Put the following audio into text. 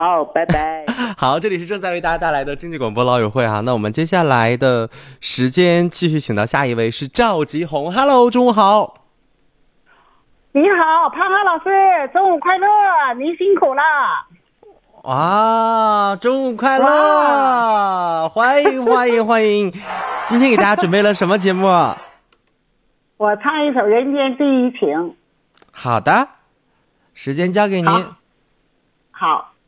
好，拜拜。 好，这里是正在为大家带来的经济广播老友会哈。那我们接下来的时间继续请到下一位是赵吉红。Hello，中午好。 你好，潘潘老师，中午快乐，您辛苦了。 哇，中午快乐！ 哇欢迎欢迎欢迎！今天给大家准备了什么节目？ 我唱一首《人间第一情》。 好的，时间交给您。 好。